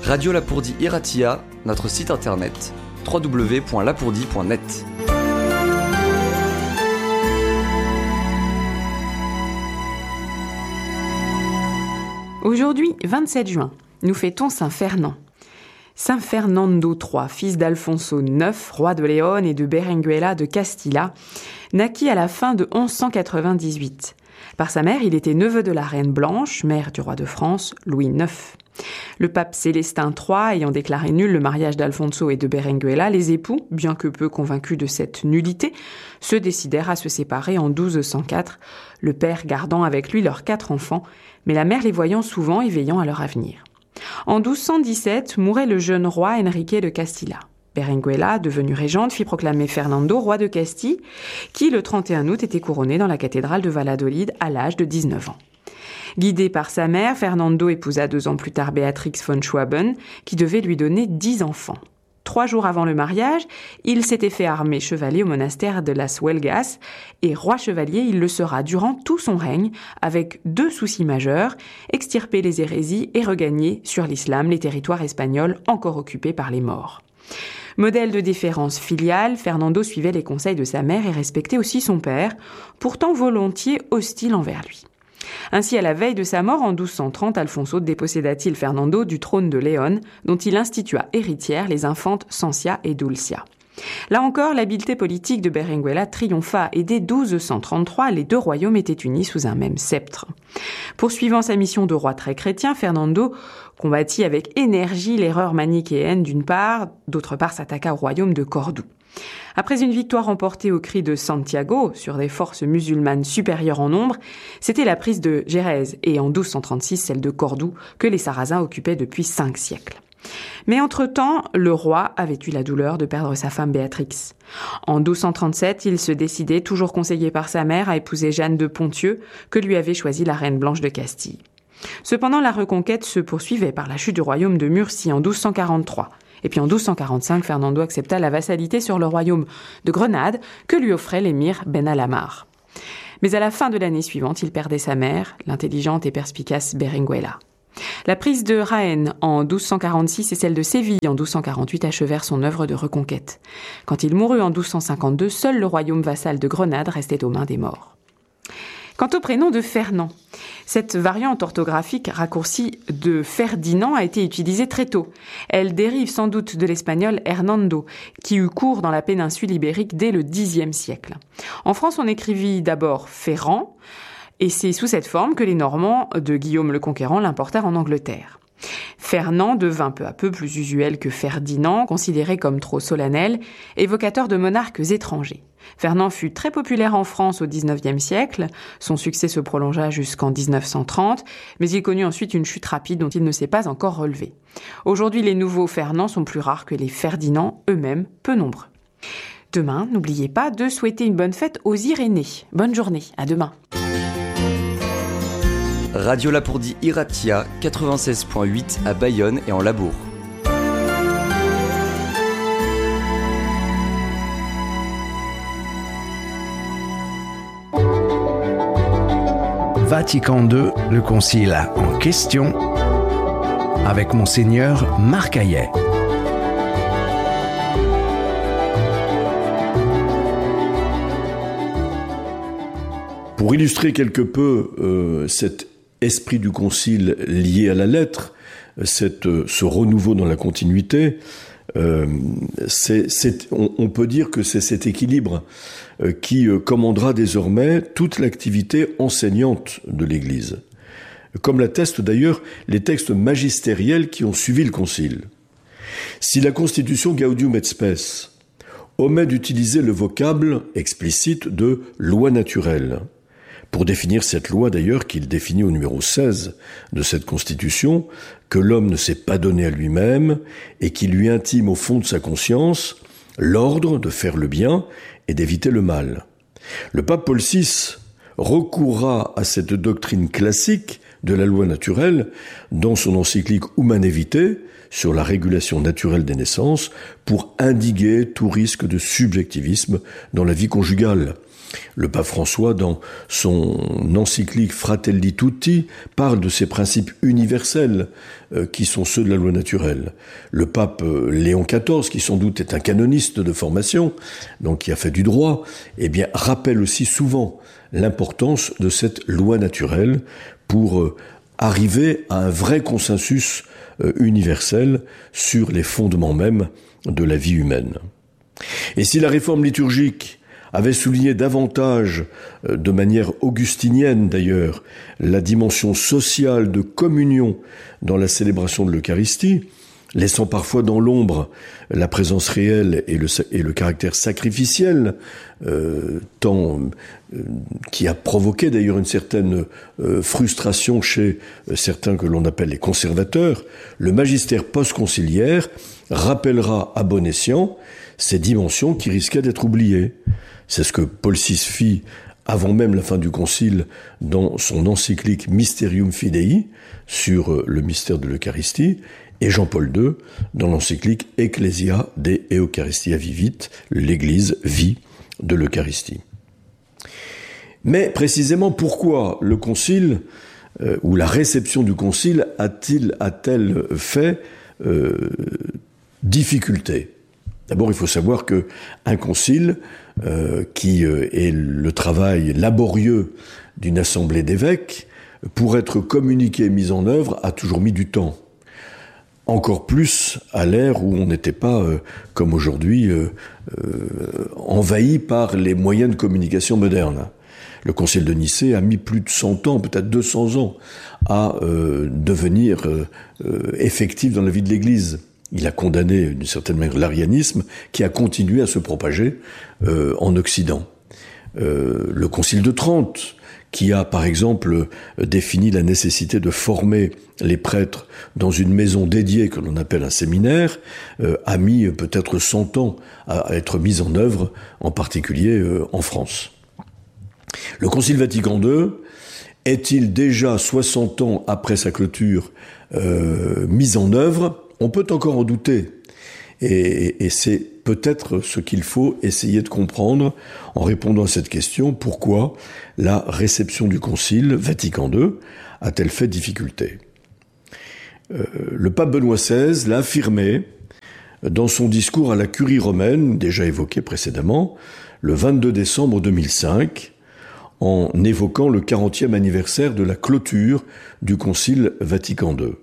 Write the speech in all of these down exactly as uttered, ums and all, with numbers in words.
Radio Lapourdie Iratia, notre site internet w w w point lapourdie point net. Aujourd'hui, vingt-sept juin, nous fêtons Saint Fernand. Saint Fernando trois, fils d'Alfonso neuf, roi de Léon et de Berenguela de Castilla, naquit à la fin de onze cent quatre-vingt-dix-huit. Par sa mère, il était neveu de la reine Blanche, mère du roi de France, Louis neuf. Le pape Célestin trois ayant déclaré nul le mariage d'Alfonso et de Berenguela, les époux, bien que peu convaincus de cette nullité, se décidèrent à se séparer en douze cent quatre, le père gardant avec lui leurs quatre enfants, mais la mère les voyant souvent et veillant à leur avenir. En douze cent dix-sept, mourait le jeune roi Enrique de Castilla. Berenguela, devenue régente, fit proclamer Fernando roi de Castille, qui, le trente et un août, était couronné dans la cathédrale de Valladolid à l'âge de dix-neuf ans. Guidé par sa mère, Fernando épousa deux ans plus tard Béatrix von Schwaben, qui devait lui donner dix enfants. Trois jours avant le mariage, il s'était fait armer chevalier au monastère de Las Huelgas, et roi chevalier il le sera durant tout son règne, avec deux soucis majeurs, extirper les hérésies et regagner sur l'islam les territoires espagnols encore occupés par les Maures. Modèle de déférence filiale, Fernando suivait les conseils de sa mère et respectait aussi son père, pourtant volontiers hostile envers lui. Ainsi, à la veille de sa mort en douze cent trente, Alfonso déposséda-t-il Fernando du trône de Léon, dont il institua héritières les infantes Sancia et Dulcia. Là encore, l'habileté politique de Berenguela triompha et dès douze cent trente-trois, les deux royaumes étaient unis sous un même sceptre. Poursuivant sa mission de roi très chrétien, Fernando combattit avec énergie l'erreur manichéenne d'une part, d'autre part s'attaqua au royaume de Cordoue. Après une victoire remportée au cri de Santiago sur des forces musulmanes supérieures en nombre, c'était la prise de Gérèse et en douze cent trente-six celle de Cordoue que les Sarrasins occupaient depuis cinq siècles. Mais entre-temps, le roi avait eu la douleur de perdre sa femme Béatrix. En douze cent trente-sept, il se décidait, toujours conseillé par sa mère, à épouser Jeanne de Ponthieu, que lui avait choisie la reine Blanche de Castille. Cependant, la reconquête se poursuivait par la chute du royaume de Murcie en douze cent quarante-trois. Et puis en douze cent quarante-cinq, Fernando accepta la vassalité sur le royaume de Grenade que lui offrait l'émir Ben Alamar. Mais à la fin de l'année suivante, il perdait sa mère, l'intelligente et perspicace Berenguela. La prise de Jaén en douze cent quarante-six et celle de Séville en douze cent quarante-huit achevèrent son œuvre de reconquête. Quand il mourut en douze cent cinquante-deux, seul le royaume vassal de Grenade restait aux mains des Maures. Quant au prénom de Fernand, cette variante orthographique raccourcie de Ferdinand a été utilisée très tôt. Elle dérive sans doute de l'espagnol Hernando, qui eut cours dans la péninsule ibérique dès le dixième siècle. En France, on écrivit d'abord Ferrand, et c'est sous cette forme que les Normands de Guillaume le Conquérant l'importèrent en Angleterre. Fernand devint peu à peu plus usuel que Ferdinand, considéré comme trop solennel, évocateur de monarques étrangers. Fernand fut très populaire en France au dix-neuvième siècle, son succès se prolongea jusqu'en dix-neuf cent trente, mais il connut ensuite une chute rapide dont il ne s'est pas encore relevé. Aujourd'hui, les nouveaux Fernand sont plus rares que les Ferdinand, eux-mêmes peu nombreux. Demain, n'oubliez pas de souhaiter une bonne fête aux Irénées. Bonne journée, à demain. Radio Lapourdie Iratia, quatre-vingt-seize point huit à Bayonne et en Labourd. Vatican deux, le concile en question, avec Monseigneur Marc Hayet. Pour illustrer quelque peu euh, cet esprit du concile lié à la lettre, cette, ce renouveau dans la continuité, euh, c'est, c'est, on, on peut dire que c'est cet équilibre euh, qui euh, commandera désormais toute l'activité enseignante de l'Église. Comme l'attestent d'ailleurs les textes magistériels qui ont suivi le concile. Si la Constitution Gaudium et Spes omet d'utiliser le vocable explicite de loi naturelle, pour définir cette loi d'ailleurs qu'il définit au numéro seize de cette Constitution, que l'homme ne s'est pas donné à lui-même et qui lui intime au fond de sa conscience l'ordre de faire le bien et d'éviter le mal. Le pape Paul six recourra à cette doctrine classique de la loi naturelle dans son encyclique Humanae Vitae sur la régulation naturelle des naissances pour indiguer tout risque de subjectivisme dans la vie conjugale. Le pape François, dans son encyclique Fratelli Tutti, parle de ces principes universels euh, qui sont ceux de la loi naturelle. Le pape euh, Léon quatorze, qui sans doute est un canoniste de formation, donc qui a fait du droit, eh bien rappelle aussi souvent l'importance de cette loi naturelle pour euh, arriver à un vrai consensus euh, universel sur les fondements mêmes de la vie humaine. Et si la réforme liturgique avait souligné davantage, de manière augustinienne d'ailleurs, la dimension sociale de communion dans la célébration de l'Eucharistie, laissant parfois dans l'ombre la présence réelle et le, et le caractère sacrificiel, euh, tant, euh, qui a provoqué d'ailleurs une certaine euh, frustration chez euh, certains que l'on appelle les conservateurs, le magistère post-conciliaire rappellera à bon escient ces dimensions qui risquaient d'être oubliées. C'est ce que Paul six fit avant même la fin du Concile dans son encyclique Mysterium Fidei sur le mystère de l'Eucharistie, et Jean-Paul deux dans l'encyclique Ecclesia de Eucharistia Vivit, l'Église vie de l'Eucharistie. Mais précisément pourquoi le Concile euh, ou la réception du Concile a-t-il, a-t-elle fait euh, difficulté ? D'abord, il faut savoir qu'un concile, euh, qui euh, est le travail laborieux d'une assemblée d'évêques, pour être communiqué et mis en œuvre, a toujours mis du temps. Encore plus à l'ère où on n'était pas, euh, comme aujourd'hui, euh, euh, envahi par les moyens de communication modernes. Le Concile de Nicée a mis plus de cent ans, peut-être deux cents ans, à euh, devenir euh, euh, effectif dans la vie de l'Église. Il a condamné d'une certaine manière l'arianisme qui a continué à se propager euh, en Occident. Euh, le Concile de Trente, qui a par exemple défini la nécessité de former les prêtres dans une maison dédiée que l'on appelle un séminaire, euh, a mis peut-être cent ans à être mis en œuvre, en particulier euh, en France. Le Concile Vatican deux est-il déjà soixante ans après sa clôture euh, mis en œuvre ? On peut encore en douter, et, et c'est peut-être ce qu'il faut essayer de comprendre en répondant à cette question, pourquoi la réception du Concile Vatican deux a-t-elle fait difficulté ? euh, Le pape Benoît seize l'a affirmé dans son discours à la Curie romaine, déjà évoqué précédemment, le vingt-deux décembre deux mille cinq, en évoquant le quarantième anniversaire de la clôture du Concile Vatican deux.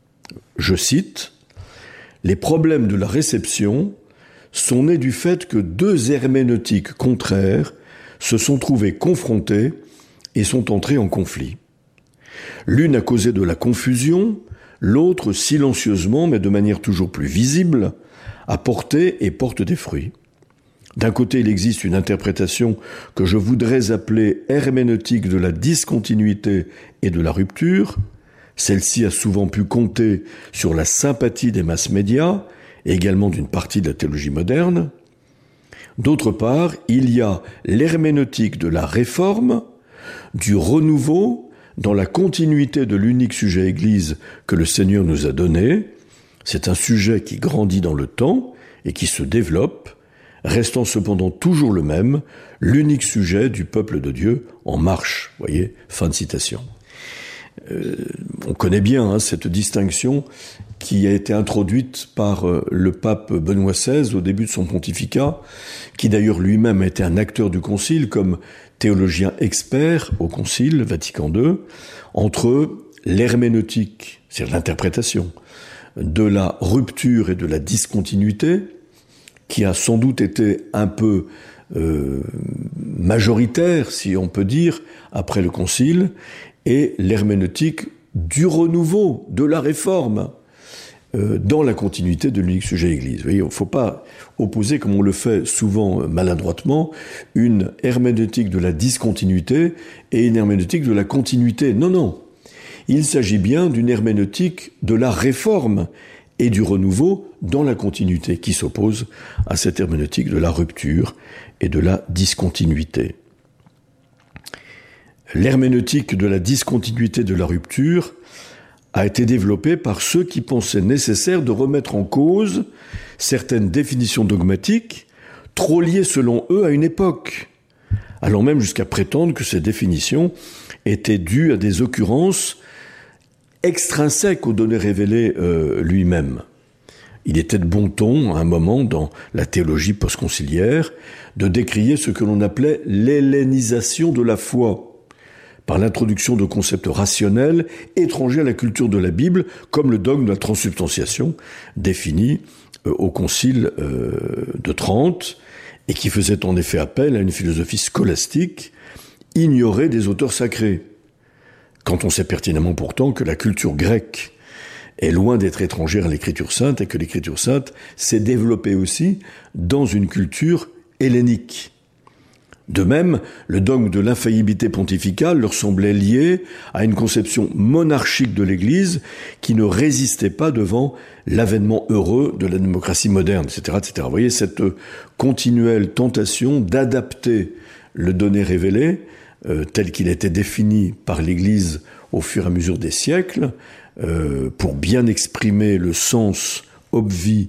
Je cite: « Les problèmes de la réception sont nés du fait que deux herméneutiques contraires se sont trouvés confrontés et sont entrés en conflit. L'une a causé de la confusion, l'autre silencieusement, mais de manière toujours plus visible, a porté et porte des fruits. D'un côté, il existe une interprétation que je voudrais appeler herméneutique de la discontinuité et de la rupture. Celle-ci a souvent pu compter sur la sympathie des masses médias et également d'une partie de la théologie moderne. D'autre part, il y a l'herméneutique de la réforme, du renouveau dans la continuité de l'unique sujet Église que le Seigneur nous a donné. C'est un sujet qui grandit dans le temps et qui se développe, restant cependant toujours le même, l'unique sujet du peuple de Dieu en marche. Vous voyez, fin de citation. Euh, on connaît bien hein, cette distinction qui a été introduite par euh, le pape Benoît seize au début de son pontificat, qui d'ailleurs lui-même a été un acteur du concile comme théologien expert au concile Vatican deux, entre l'herméneutique, c'est-à-dire l'interprétation, de la rupture et de la discontinuité, qui a sans doute été un peu euh, majoritaire, si on peut dire, après le concile, et l'herméneutique du renouveau, de la réforme, euh, dans la continuité de l'unique sujet Église. Vous voyez, il ne faut pas opposer, comme on le fait souvent maladroitement, une herméneutique de la discontinuité et une herméneutique de la continuité. Non, non. Il s'agit bien d'une herméneutique de la réforme et du renouveau dans la continuité, qui s'oppose à cette herméneutique de la rupture et de la discontinuité. l'herméneutique de la discontinuité de la rupture a été développée par ceux qui pensaient nécessaire de remettre en cause certaines définitions dogmatiques trop liées selon eux à une époque, allant même jusqu'à prétendre que ces définitions étaient dues à des occurrences extrinsèques aux données révélées euh, lui-même. Il était de bon ton, à un moment, dans la théologie postconciliaire, de décrier ce que l'on appelait l'hellénisation de la foi, par l'introduction de concepts rationnels étrangers à la culture de la Bible, comme le dogme de la transsubstantiation, défini euh, au Concile euh, de Trente, et qui faisait en effet appel à une philosophie scolastique ignorée des auteurs sacrés, quand on sait pertinemment pourtant que la culture grecque est loin d'être étrangère à l'écriture sainte et que l'écriture sainte s'est développée aussi dans une culture hellénique. De même, le dogme de l'infaillibilité pontificale leur semblait lié à une conception monarchique de l'Église qui ne résistait pas devant l'avènement heureux de la démocratie moderne, et cetera, et cetera. Vous voyez cette continuelle tentation d'adapter le donné révélé, euh, tel qu'il était défini par l'Église au fur et à mesure des siècles, euh, pour bien exprimer le sens obvi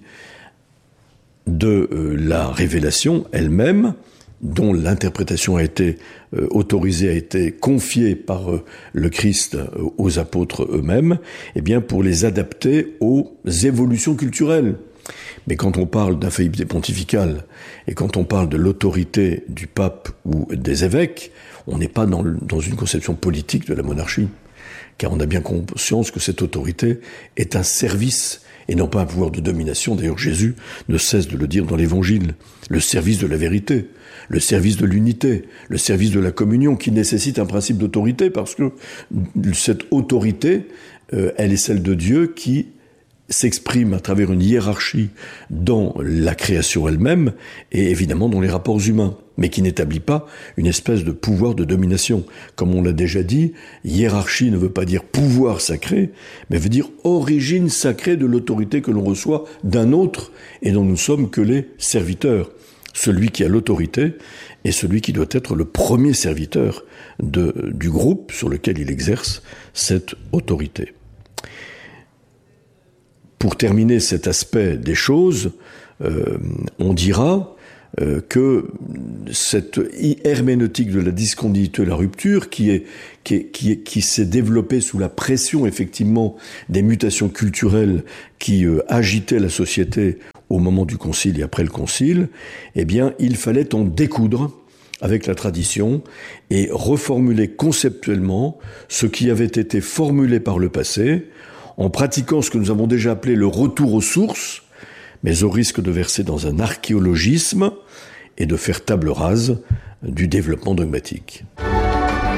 de euh, la révélation elle-même, dont l'interprétation a été euh, autorisée, a été confiée par euh, le Christ euh, aux apôtres eux-mêmes, eh bien pour les adapter aux évolutions culturelles. Mais quand on parle d'infaillibilité pontificale et quand on parle de l'autorité du pape ou des évêques, on n'est pas dans, le, dans une conception politique de la monarchie, car on a bien conscience que cette autorité est un service et non pas un pouvoir de domination. D'ailleurs, Jésus ne cesse de le dire dans l'Évangile. Le service de la vérité, le service de l'unité, le service de la communion, qui nécessite un principe d'autorité, parce que cette autorité, euh, elle est celle de Dieu qui s'exprime à travers une hiérarchie dans la création elle-même et évidemment dans les rapports humains, mais qui n'établit pas une espèce de pouvoir de domination. Comme on l'a déjà dit, hiérarchie ne veut pas dire pouvoir sacré, mais veut dire origine sacrée de l'autorité que l'on reçoit d'un autre et dont nous ne sommes que les serviteurs. Celui qui a l'autorité est celui qui doit être le premier serviteur de, du groupe sur lequel il exerce cette autorité. Pour terminer cet aspect des choses, euh, on dira euh, que cette herméneutique de la discontinuité de la rupture, qui est, qui, est, qui, est, qui s'est développée sous la pression effectivement des mutations culturelles qui euh, agitaient la société au moment du concile et après le concile, eh bien, il fallait en découdre avec la tradition et reformuler conceptuellement ce qui avait été formulé par le passé, en pratiquant ce que nous avons déjà appelé le retour aux sources, mais au risque de verser dans un archéologisme et de faire table rase du développement dogmatique.